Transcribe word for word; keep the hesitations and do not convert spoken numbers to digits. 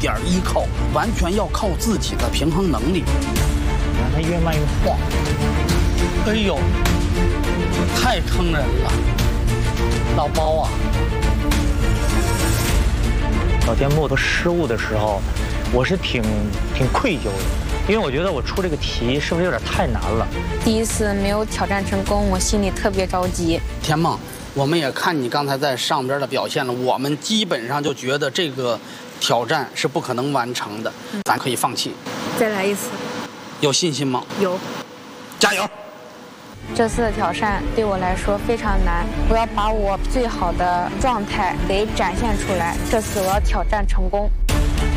点依靠，完全要靠自己的平衡能力。 让它越慢越晃。 哎呦，太坑人了，老包啊！ 老天木头失误的时候，我是挺挺愧疚的，因为我觉得我出这个题是不是有点太难了？ 第一次没有挑战成功，我心里特别着急。 田梦，我们也看你刚才在上边的表现了，我们基本上就觉得这个挑战是不可能完成的，嗯、咱可以放弃。 再来一次。 有信心吗？ 有。 加油！ 这次的挑战对我来说非常难，我要把我最好的状态给展现出来。这次我要挑战成功。